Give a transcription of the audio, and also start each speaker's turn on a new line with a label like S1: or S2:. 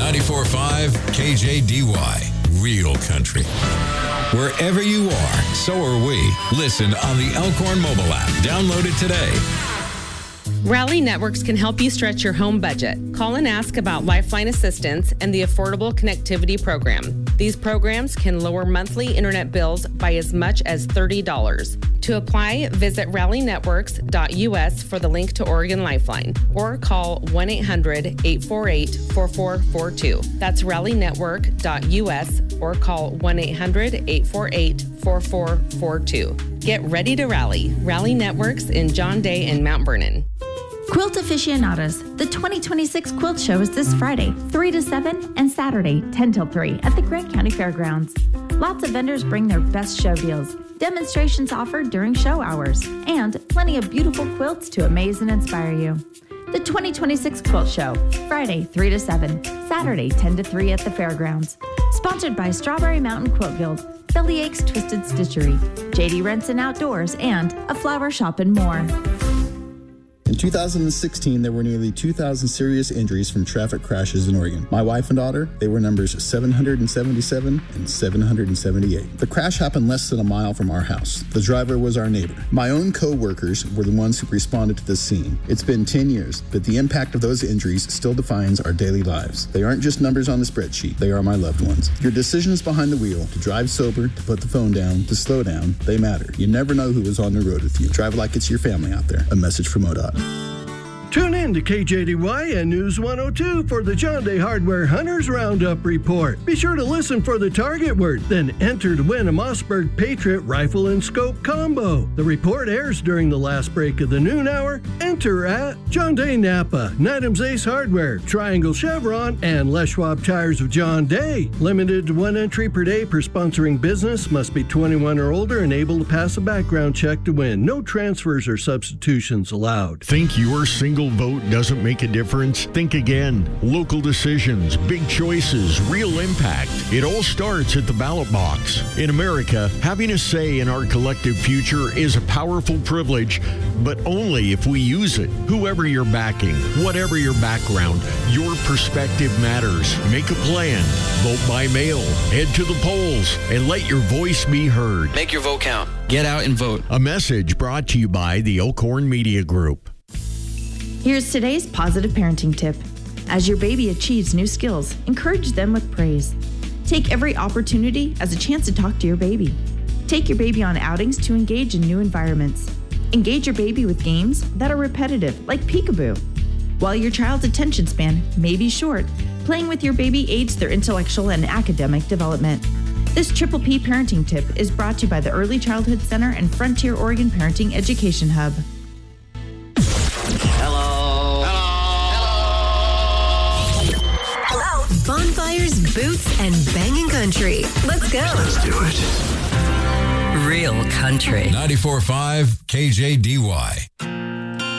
S1: 94.5 KJDY, Real Country. Wherever you are, so are we. Listen on the Elkhorn mobile app. Download it today.
S2: Rally Networks can help you stretch your home budget. Call and ask about Lifeline Assistance and the Affordable Connectivity Program. These programs can lower monthly internet bills by as much as $30. To apply, visit rallynetworks.us for the link to Oregon Lifeline or call 1-800-848-4442. That's rallynetwork.us or call 1-800-848-4442. Get ready to rally. Rally Networks in John Day and Mount Vernon.
S3: Quilt Aficionados. The 2026 Quilt Show is this Friday, 3 to 7, and Saturday, 10 till 3 at the Grant County Fairgrounds. Lots of vendors bring their best show deals, demonstrations offered during show hours, and plenty of beautiful quilts to amaze and inspire you. The 2026 Quilt Show, Friday, 3 to 7, Saturday, 10 to 3 at the Fairgrounds. Sponsored by Strawberry Mountain Quilt Guild, Bellyache's Twisted Stitchery, JD Renson Outdoors, and A Flower Shop and more.
S4: In 2016, there were nearly 2,000 serious injuries from traffic crashes in Oregon. My wife and daughter, they were numbers 777 and 778. The crash happened less than a mile from our house. The driver was our neighbor. My own co-workers were the ones who responded to this scene. It's been 10 years, but the impact of those injuries still defines our daily lives. They aren't just numbers on the spreadsheet. They are my loved ones. Your decisions behind the wheel, to drive sober, to put the phone down, to slow down, they matter. You never know who is on the road with you. Drive like it's your family out there. A message from ODOT.
S5: Tune in to KJDY and News 102 for the John Day Hardware Hunters Roundup Report. Be sure to listen for the target word, then enter to win a Mossberg Patriot rifle and scope combo. The report airs during the last break of the noon hour. Enter at John Day Napa, Nidham's Ace Hardware, Triangle Chevron, and Les Schwab Tires of John Day. Limited to 1 entry per day per sponsoring business. Must be 21 or older and able to pass a background check to win. No transfers or substitutions allowed.
S6: Think your single vote doesn't make a difference? Think again. Local decisions, big choices, real impact. It all starts at the ballot box. In America, having a say in our collective future is a powerful privilege, but only if we use it. Whoever you're backing, whatever your background, your perspective matters. Make a plan. Vote by mail. Head to the polls and let your voice be heard.
S7: Make your vote count. Get out and vote.
S6: A message brought to you by the Elkhorn Media Group.
S3: Here's today's positive parenting tip. As your baby achieves new skills, encourage them with praise. Take every opportunity as a chance to talk to your baby. Take your baby on outings to engage in new environments. Engage your baby with games that are repetitive, like peekaboo. While your child's attention span may be short, playing with your baby aids their intellectual and academic development. This Triple P parenting tip is brought to you by the Early Childhood Center and Frontier Oregon Parenting Education Hub.
S8: Bonfires, boots, and banging country. Let's go.
S1: Let's do it.
S8: Real Country.
S1: 94.5 KJDY.